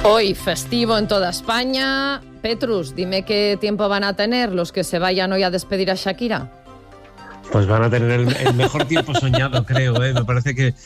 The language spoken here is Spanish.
Hoy festivo en toda España. Petrus, dime qué tiempo van a tener los que se vayan hoy a despedir a Shakira. Pues van a tener el mejor tiempo soñado, creo, ¿eh? Me parece que